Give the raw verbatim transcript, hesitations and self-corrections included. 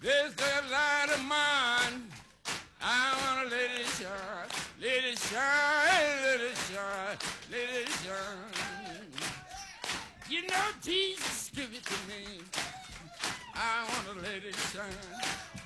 This little light of mine, I wanna let it shine, let it shine, let it shine, let it shine. You know Jesus give it to me. I wanna let it shine.